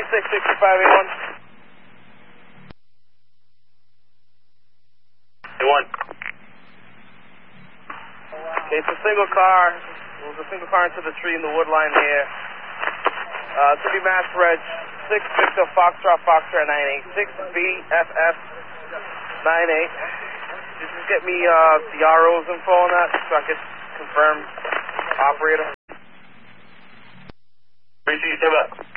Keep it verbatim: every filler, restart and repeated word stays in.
six sixty-five A one. A one. Okay, it's a single car. It was a single car into the tree in the wood line here. Uh, to be Mass Reg six Victor Foxtrot Foxtrot nine eight six B F F nine eight. Just get me uh, the R O's info on that so I can confirm operator. Three C, step up.